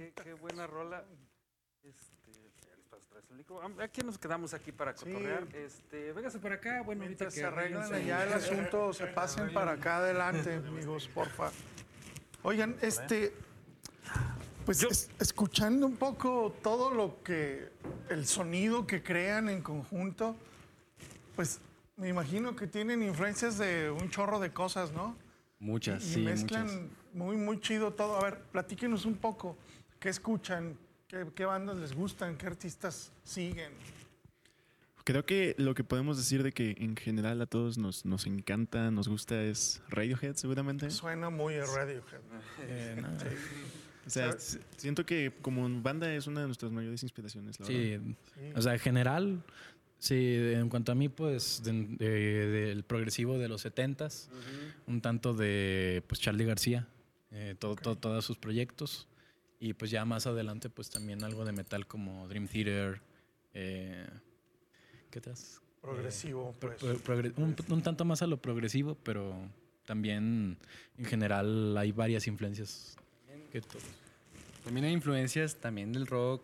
qué buena rola. Ya les paso otra vez el micro. Aquí nos quedamos aquí para cotorrear. Véngase para acá. Bueno, ahorita Mientras que se arreglan arreglen allá el asunto, se pasen para acá adelante, amigos, porfa. Oigan, pues escuchando un poco todo lo que, el sonido que crean en conjunto, pues me imagino que tienen influencias de un chorro de cosas, ¿no? Muchas, Y sí, mezclan muchas. muy chido todo. A ver, platíquenos un poco, ¿qué escuchan? ¿Qué bandas les gustan? ¿Qué artistas siguen? Creo que lo que podemos decir de que en general a todos nos encanta, nos gusta es Radiohead, seguramente. Suena muy a Radiohead. No. O sea, siento que como banda es una de nuestras mayores inspiraciones, la verdad. Sí, o sea, en general, sí, en cuanto a mí, pues, del progresivo de los 70s, un tanto de, pues, Charly García, todos sus proyectos, y pues ya más adelante, pues, también algo de metal como Dream Theater, ¿qué otras? Progresivo, pues. Un tanto más a lo progresivo, pero también, en general, hay varias influencias que todos. También hay influencias también del rock,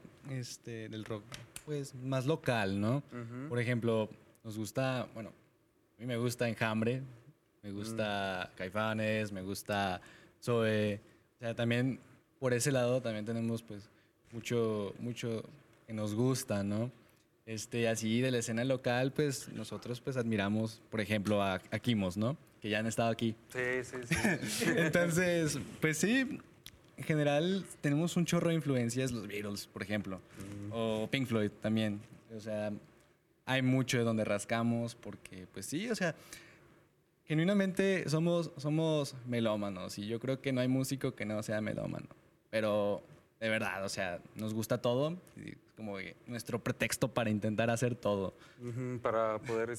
pues más local, ¿no? Por ejemplo, nos gusta, bueno, a mí me gusta Enjambre, me gusta Caifanes, me gusta Zoe. O sea, también por ese lado también tenemos pues mucho que nos gusta, ¿no? Así de la escena local, pues nosotros pues admiramos, por ejemplo, a Kimos, ¿no? Que ya han estado aquí. Sí. Entonces, pues sí, en general tenemos un chorro de influencias, los Beatles, por ejemplo, o Pink Floyd también. O sea, hay mucho de donde rascamos porque, pues sí, o sea, genuinamente somos melómanos y yo creo que no hay músico que no sea melómano. Pero de verdad, o sea, nos gusta todo. Y es como que nuestro pretexto para intentar hacer todo. Para poder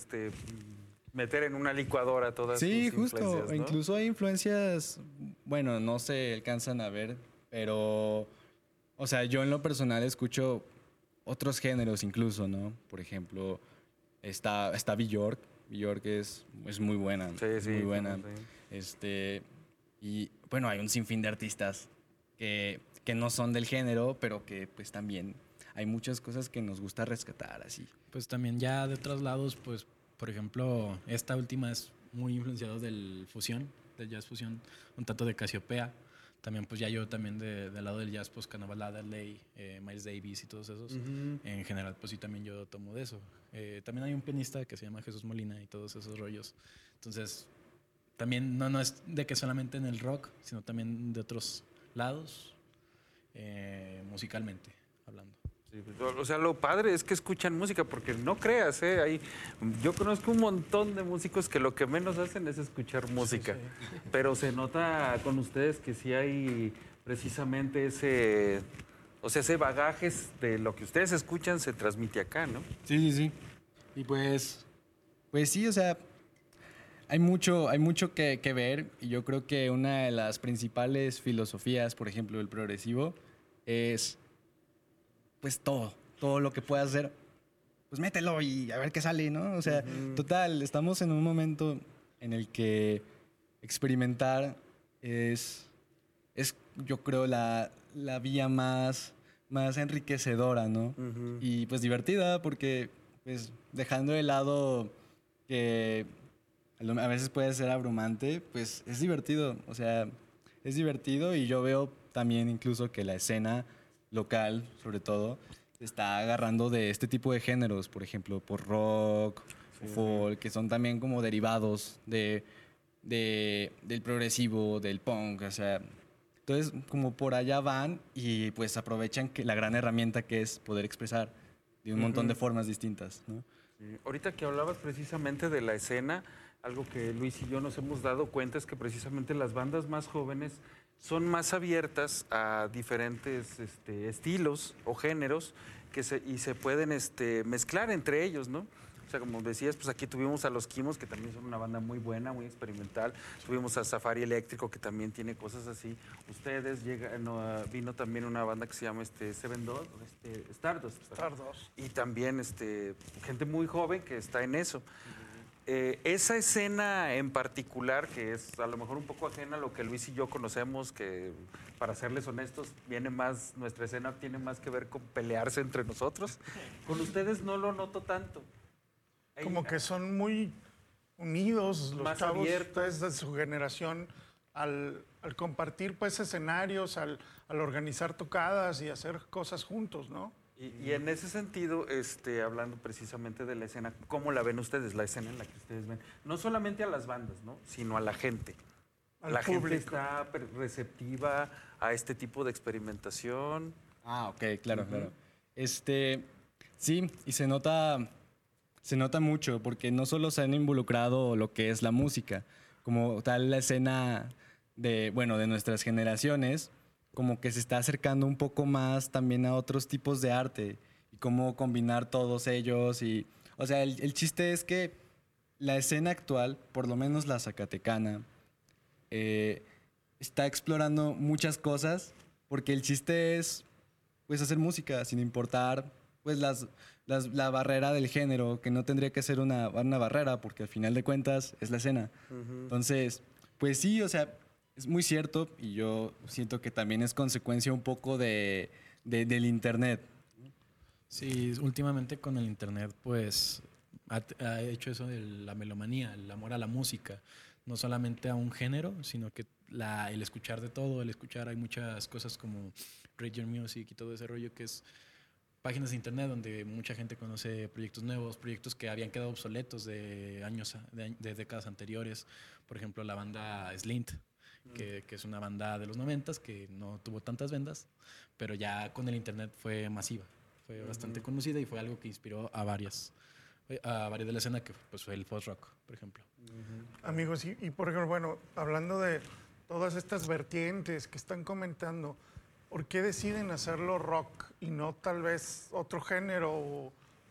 meter en una licuadora todas Sí, sus justo. influencias, ¿no? Incluso hay influencias, bueno, no se alcanzan a ver, pero, o sea, yo en lo personal escucho otros géneros incluso, ¿no? Por ejemplo, está Björk. Björk es muy buena. Sí, muy buena. sí. Y bueno, hay un sinfín de artistas que no son del género, pero que pues también hay muchas cosas que nos gusta rescatar así. Pues también ya de otros lados, pues, por ejemplo, esta última es muy influenciado del fusión, del jazz fusión, un tanto de Casiopea. También, pues ya yo también del lado del jazz, pues Cannibal Adderley, Miles Davis y todos esos. En general, pues sí, también yo tomo de eso. También hay un pianista que se llama Jesús Molina y todos esos rollos. Entonces, también no es de que solamente en el rock, sino también de otros lados, musicalmente hablando. Sí, o sea, lo padre es que escuchan música, porque no creas, yo conozco un montón de músicos que lo que menos hacen es escuchar música, pero se nota con ustedes que sí hay precisamente ese bagaje de lo que ustedes escuchan se transmite acá, ¿no? Sí. Y pues sí, o sea, hay mucho que ver y yo creo que una de las principales filosofías, por ejemplo, del progresivo, es pues todo lo que puedas hacer, pues mételo y a ver qué sale, ¿no? O sea, total, estamos en un momento en el que experimentar es yo creo, la vía más enriquecedora, ¿no? Y pues divertida, porque pues dejando de lado que a veces puede ser abrumante, pues es divertido, o sea, es divertido y yo veo también incluso que la escena local, sobre todo, se está agarrando de este tipo de géneros, por ejemplo, por rock, folk, que son también como derivados del progresivo, del punk, o sea, entonces como por allá van y pues aprovechan que la gran herramienta que es poder expresar de un montón de formas distintas, ¿no? Sí. Ahorita que hablabas precisamente de la escena, algo que Luis y yo nos hemos dado cuenta es que precisamente las bandas más jóvenes son más abiertas a diferentes estilos o géneros y se pueden mezclar entre ellos, ¿no? O sea, como decías, pues aquí tuvimos a Los Quimos, que también son una banda muy buena, muy experimental. Tuvimos a Safari Eléctrico, que también tiene cosas así. Ustedes, vino también una banda que se llama Seven Dog, Stardust. Stardust. Y también gente muy joven que está en eso. esa escena en particular, que es a lo mejor un poco ajena a lo que Luis y yo conocemos, que para serles honestos, nuestra escena tiene más que ver con pelearse entre nosotros. Con ustedes no lo noto tanto. Como que son muy unidos los Más chavos abiertos. pues, de su generación al compartir pues escenarios, al organizar tocadas y hacer cosas juntos, ¿no? Y en ese sentido, hablando precisamente de la escena, ¿cómo la ven ustedes, la escena en la que ustedes ven? No solamente a las bandas, ¿no? Sino a la gente. Al ¿La gente público. está receptiva a este tipo de experimentación? Ah, ok, claro, claro. Sí, y se nota mucho, porque no solo se han involucrado lo que es la música, como tal la escena de nuestras generaciones, como que se está acercando un poco más también a otros tipos de arte y cómo combinar todos ellos. Y, o sea, el chiste es que la escena actual, por lo menos la zacatecana, está explorando muchas cosas, porque el chiste es pues hacer música sin importar pues la barrera del género, que no tendría que ser una barrera, porque al final de cuentas es la escena. Entonces, pues sí, o sea, es muy cierto, y yo siento que también es consecuencia un poco del internet. Sí, últimamente con el internet, pues ha hecho eso de la melomanía, el amor a la música, no solamente a un género, sino que el escuchar de todo, el escuchar, hay muchas cosas como Rate Your Music y todo ese rollo que es páginas de internet donde mucha gente conoce proyectos nuevos, proyectos que habían quedado obsoletos de años, de décadas anteriores. Por ejemplo, la banda Slint, que es una banda de los 90s que no tuvo tantas ventas, pero ya con el internet fue masiva, fue bastante conocida y fue algo que inspiró a varias de la escena, que pues, fue el post-rock, por ejemplo. Amigos, y por ejemplo, bueno, hablando de todas estas vertientes que están comentando, ¿por qué deciden hacerlo rock y no tal vez otro género?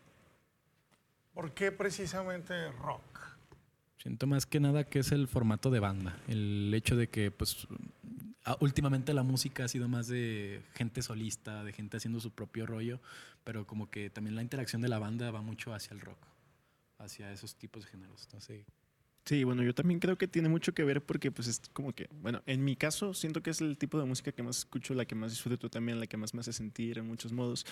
¿Por qué precisamente rock? Siento más que nada que es el formato de banda, el hecho de que pues últimamente la música ha sido más de gente solista, de gente haciendo su propio rollo, pero como que también la interacción de la banda va mucho hacia el rock, hacia esos tipos de géneros. Entonces, Sí, bueno, yo también creo que tiene mucho que ver porque pues es como que, bueno, en mi caso siento que es el tipo de música que más escucho, la que más disfruto también, la que más me hace sentir en muchos modos.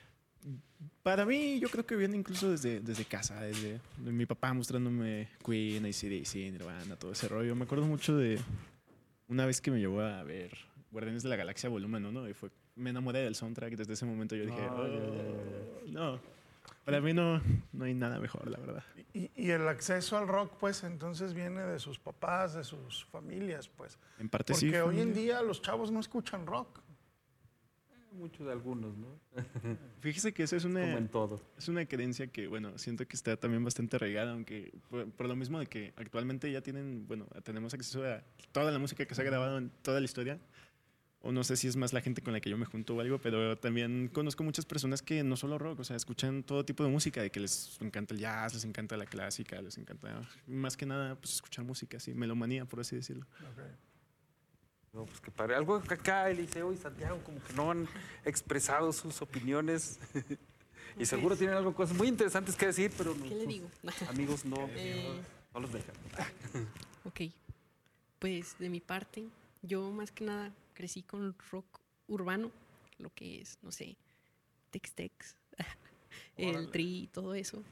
Para mí, yo creo que viene incluso desde casa, desde mi papá mostrándome Queen, AC/DC, Nirvana, todo ese rollo. Me acuerdo mucho de una vez que me llevó a ver Guardianes de la Galaxia Volumen 1 y me enamoré del soundtrack. Desde ese momento yo dije, no, para mí no hay nada mejor, la verdad. Y el acceso al rock, pues, entonces viene de sus papás, de sus familias, pues. En parte Porque sí. hoy en familia. día los chavos no escuchan rock. Mucho de algunos, ¿no? Fíjese que eso es Como en todo. es una creencia que, bueno, siento que está también bastante arraigada, aunque por lo mismo de que actualmente ya tenemos acceso a toda la música que se ha grabado en toda la historia. O no sé si es más la gente con la que yo me junto o algo, pero también conozco muchas personas que no solo rock, o sea, escuchan todo tipo de música, de que les encanta el jazz, les encanta la clásica, les encanta más que nada pues escuchar música, así, melomanía, por así decirlo. No, pues que padre. Algo que acá Eliseo y Santiago como que no han expresado sus opiniones. Y seguro tienen algo, cosas muy interesantes que decir, pero ¿Qué le digo? amigos no Eh, los dejan. ok, pues de mi parte, yo más que nada crecí con rock urbano, lo que es, no sé, Tex-Tex, el Tri, todo eso.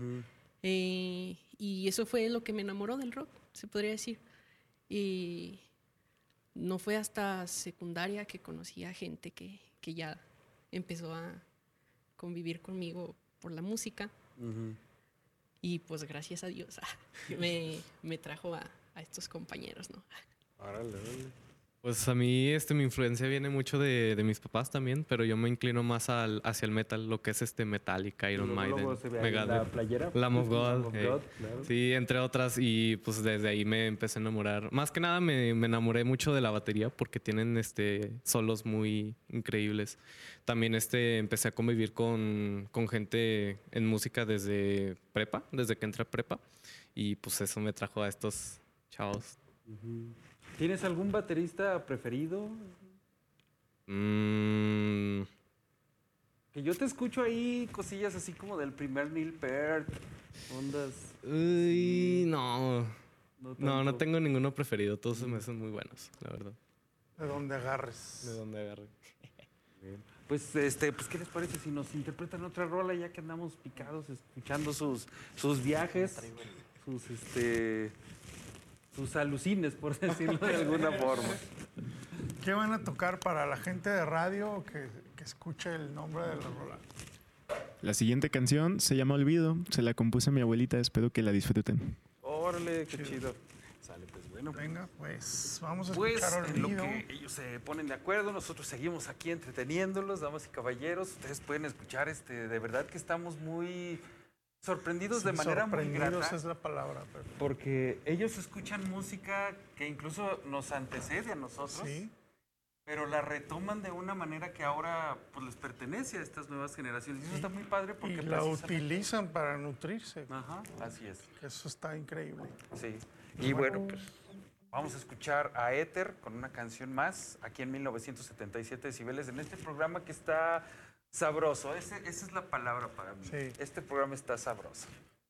Y eso fue lo que me enamoró del rock, se podría decir. Y no fue hasta secundaria que conocí a gente que ya empezó a convivir conmigo por la música. Y pues gracias a Dios me trajo a estos compañeros, ¿no? Órale, órale. Pues a mí mi influencia viene mucho de mis papás también, pero yo me inclino más hacia el metal, lo que es Metallica, Iron Luego Maiden, se ve ahí la Megadeth, playera. Lamb of God, Lamb of God, claro. sí, entre otras, y pues desde ahí me empecé a enamorar. Más que nada me enamoré mucho de la batería porque tienen solos muy increíbles. También empecé a convivir con gente en música desde que entré a prepa, y pues eso me trajo a estos chavos. ¿Tienes algún baterista preferido? Que yo te escucho ahí cosillas así como del primer Neil Peart, ondas. Uy, no. No, no tanto. tengo ninguno preferido. Todos se me hacen muy buenos, la verdad. De donde agarres. De donde agarre. Pues, pues, ¿qué les parece si nos interpretan otra rola ya que andamos picados escuchando sus viajes, sus alucines, por decirlo de alguna forma? ¿Qué van a tocar para la gente de radio que escuche el nombre de la rola? La siguiente canción se llama Olvido. Se la compuso mi abuelita. Espero que la disfruten. Órale, qué chido. Sale, pues bueno. Venga, pues vamos a Pues escuchar en lo Olvido. que ellos se ponen de acuerdo, nosotros seguimos aquí entreteniéndolos, damas y caballeros. Ustedes pueden escuchar, de verdad que estamos muy sorprendidos Sí, de manera muy sorprendidos grata. es la palabra. Pero... Porque ellos escuchan música que incluso nos antecede a nosotros, Sí. pero la retoman de una manera que ahora pues, les pertenece a estas nuevas generaciones. Y eso está muy padre porque Y la precisamente- utilizan para nutrirse. Ajá, así es. Que eso está increíble. Sí. Y bueno, pues vamos a escuchar a Éter con una canción más, aquí en 1977 decibeles, en este programa que está sabroso. Esa es la palabra para mí. Sí. Este programa está sabroso.